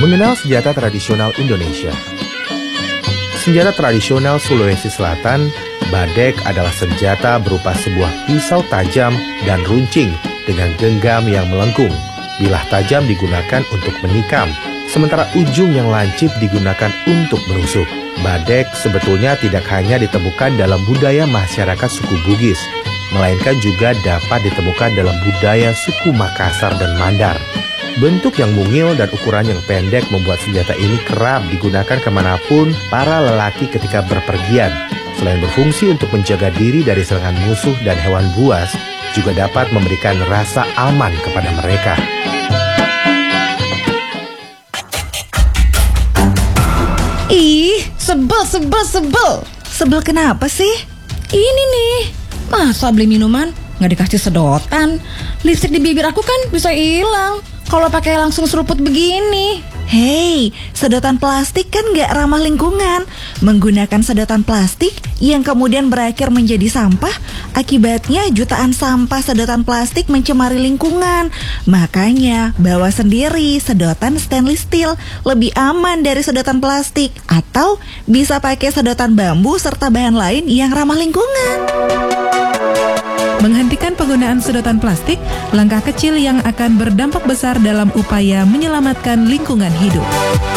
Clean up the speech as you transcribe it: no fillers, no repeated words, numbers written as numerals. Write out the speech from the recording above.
Mengenal senjata tradisional Indonesia. Senjata tradisional Sulawesi Selatan, badek adalah senjata berupa sebuah pisau tajam dan runcing dengan genggam yang melengkung. Bilah tajam digunakan untuk menikam, sementara ujung yang lancip digunakan untuk menusuk. Badek sebetulnya tidak hanya ditemukan dalam budaya masyarakat suku Bugis, melainkan juga dapat ditemukan dalam budaya suku Makassar dan Mandar. Bentuk yang mungil dan ukuran yang pendek membuat senjata ini kerap digunakan kemanapun para lelaki ketika berpergian. Selain berfungsi untuk menjaga diri dari serangan musuh dan hewan buas, juga dapat memberikan rasa aman kepada mereka. Ih, sebel. Sebel kenapa sih? Ini nih, masa beli minuman nggak dikasih sedotan? Lipstik di bibir aku kan bisa hilang kalau pakai langsung seruput begini. Hei, sedotan plastik kan gak ramah lingkungan. Menggunakan sedotan plastik yang kemudian berakhir menjadi sampah, akibatnya jutaan sampah sedotan plastik mencemari lingkungan. Makanya, bawa sendiri sedotan stainless steel, lebih aman dari sedotan plastik. Atau bisa pakai sedotan bambu serta bahan lain yang ramah lingkungan. Menghentikan penggunaan sedotan plastik, langkah kecil yang akan berdampak besar dalam upaya menyelamatkan lingkungan hidup.